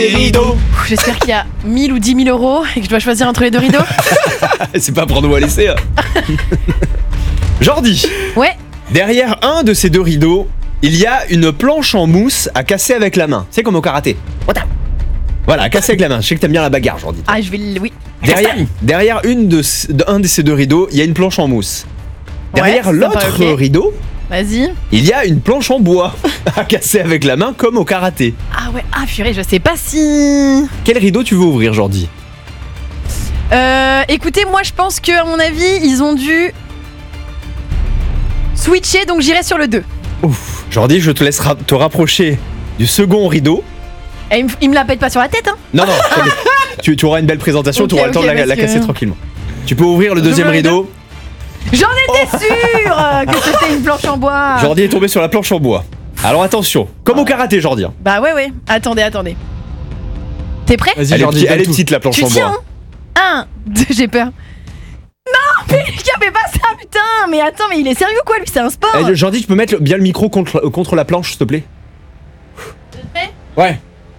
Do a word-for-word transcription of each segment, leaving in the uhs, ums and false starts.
rideaux. J'espère qu'il y a mille ou dix mille euros et que je dois choisir entre les deux rideaux. C'est pas prendre ou à laisser. Hein. Jordi. Ouais. Derrière un de ces deux rideaux, il y a une planche en mousse à casser avec la main. C'est comme au karaté. Voilà, à casser avec la main. Je sais que t'aimes bien la bagarre, Jordi. Ah, je vais le... Oui. Derrière, derrière une de, de, un de ces deux rideaux, il y a une planche en mousse. Derrière Ouais, l'autre sympa, ok. rideau, Vas-y. il y a une planche en bois à casser avec la main comme au karaté. Ah ouais, ah purée, je sais pas si... Quel rideau tu veux ouvrir, Jordi? Euh, écoutez, moi je pense que à mon avis, ils ont dû switcher, donc j'irai sur le deux. Ouf. Jordi, je te laisse ra- te rapprocher du second rideau. Et il me, il me la pète pas sur la tête, hein. Non, non, attendez. tu, tu auras une belle présentation, Ok, tu auras le temps ok, de la, parce la que- casser tranquillement. Tu peux ouvrir le deuxième veux le rideau. J'en étais sûre euh, que c'était une planche en bois. Jordi est tombé sur la planche en bois. Alors attention, comme au karaté, Jordi. hein. Bah ouais, ouais. Attendez, attendez. T'es prêt? Vas-y, Elle, est, Jordi, petite- elle donne est tout. petite, la planche Tu en tiens, bois. hein. Un, deux, j'ai peur. Non, mais les gars, fais pas ça, putain. Mais attends, mais il est sérieux quoi, lui? C'est un sport. Eh, Jordi, tu peux mettre le- bien le micro contre, euh, contre la planche, s'il te plaît? prêt Ouais.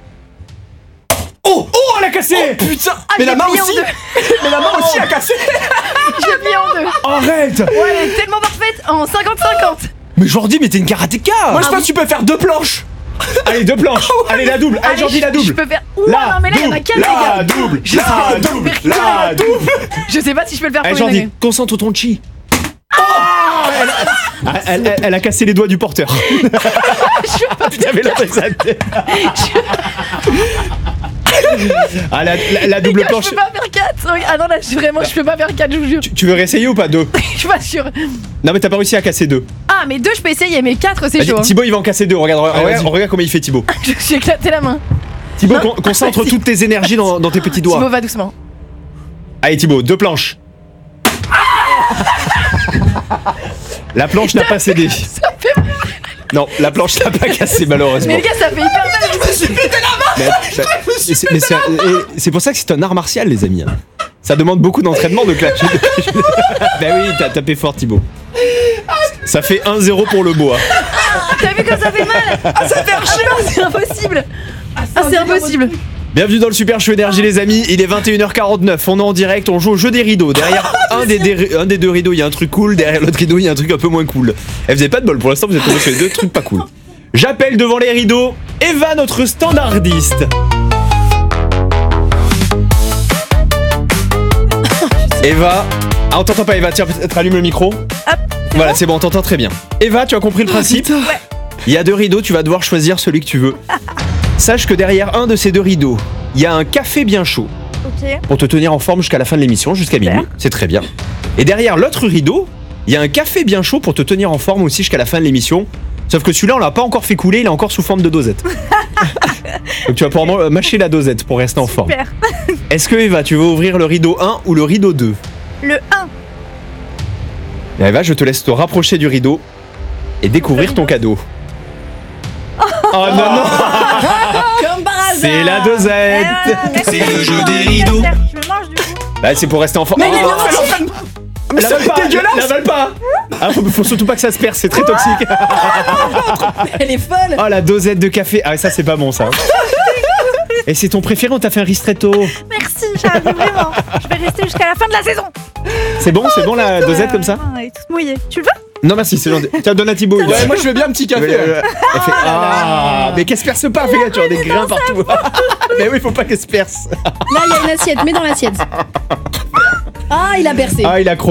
Oh, oh, elle a cassé. Putain. Ah, Mais je la l'ai main plié en aussi. deux. Mais la main aussi a cassé. Je l'ai plié en deux. Arrête. Ouais, elle est tellement parfaite en cinquante cinquante. Mais Jordi, mais t'es une karatéka. Moi je Ah pense oui. que tu peux faire deux planches. Allez, deux planches. Allez, la double. Allez, Jordi, je- la double. Je peux faire. Ouah, non, mais là, il y en a quatre, les la gars. double, Je la sais- double, je peux la faire double. Je sais pas si je peux le faire Allez, premier Jordi, degré. concentre ton chi. elle, elle- elle- elle a cassé les doigts du porteur. Putain, mais l'autre, ça Ah, la, la- la double Les gars, planche. je peux pas faire quatre. Ah non, là, je- vraiment, je peux pas faire quatre, je vous jure. Tu, tu veux réessayer ou pas deux? Je suis pas sûre. Non, mais t'as pas réussi à casser deux. Ah, mais deux, je peux essayer, mais quatre, c'est Vas-y, chaud. hein. Thibaut, il va en casser deux. Regarde, regarde, vas-y. regarde comment il fait, Thibaut. Je me suis éclaté la main. Thibaut, con- concentre Vas-y. toutes tes énergies dans, dans tes petits Thibaut, doigts. va doucement. Allez, Thibaut, deux planches. La planche n'a pas cédé. Ça fait mal. Non, la planche n'a pas cassé, malheureusement. Mais les gars, ça fait hyper mal. Je me suis pété la main. Mais, ça- mais c'est- mais c'est un- et c'est pour ça que c'est un art martial, les amis. hein. Ça demande beaucoup d'entraînement de clasher. Ben oui, t'as tapé fort, Thibaut. Ça fait un zéro pour le bois. T'as vu comme ça fait mal? Ah, ça fait archi mal. C'est impossible. Ah, c'est impossible. Bienvenue dans le Super Show Énergie, les amis. Il est vingt et une heures quarante-neuf. On est en direct, on joue au jeu des rideaux. Derrière un des, des- un des deux rideaux, il y a un truc cool. Derrière l'autre rideau, il y a un truc un peu moins cool. Et vous avez pas de bol pour l'instant, vous êtes tombé sur les deux trucs pas cool. J'appelle devant les rideaux Eva, notre standardiste. Eva. Ah, on t'entend pas, Eva. Tiens, peut-être allume le micro. Voilà, c'est bon, on t'entend très bien. Eva, tu as compris le principe? Il y a deux rideaux, tu vas devoir choisir celui que tu veux. Sache que derrière un de ces deux rideaux, il y a un café bien chaud Ok. pour te tenir en forme jusqu'à la fin de l'émission, jusqu'à Super. minuit. C'est très bien. Et derrière l'autre rideau, il y a un café bien chaud pour te tenir en forme aussi jusqu'à la fin de l'émission. Sauf que celui-là, on l'a pas encore fait couler, il est encore sous forme de dosette. Donc tu vas pouvoir ma- mâcher la dosette pour rester en forme. Super. Est-ce que Eva, tu veux ouvrir le rideau un ou le rideau deux? Le un. Et Eva, je te laisse te rapprocher du rideau et découvrir ton cadeau. Oh non, non, Comme par hasard. c'est la dosette. C'est le jeu des rideaux. Je me mange du coup. Bah, c'est pour rester en forme. Mais Oh, elle est en train de- Mais ça l'avale va pas, être dégueulasse. l'avale pas. Ah, faut, faut surtout pas que ça se perce, c'est très toxique. Elle est folle. Oh, la dosette de café. Ah, ça, c'est pas bon, ça. Et c'est ton préféré, on t'a fait un ristretto. Merci, j'arrive vraiment. Je vais rester jusqu'à la fin de la saison. C'est bon, c'est bon la dosette comme ça? Elle est toute mouillée. Tu le veux? Non, merci, c'est gentil. Tiens, donne à Thibaut. il- Ouais, moi je veux bien un petit café. Euh, ouais. elle fait, ah, mais qu'elle se perce pas, fais gaffe, tu as des grains partout. Mais oui, faut pas qu'elle se perce. Là, il y a une assiette, mets dans l'assiette. Ah, il a bercé. Ah, il a cro-